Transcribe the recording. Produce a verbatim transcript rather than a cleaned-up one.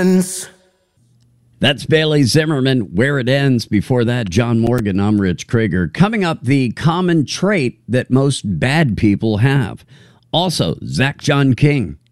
ends. That's Bailey Zimmerman, Where It Ends. Before that, John Morgan, I'm Rich Krieger. Coming up, the common trait that most bad people have. Also, Zach John King.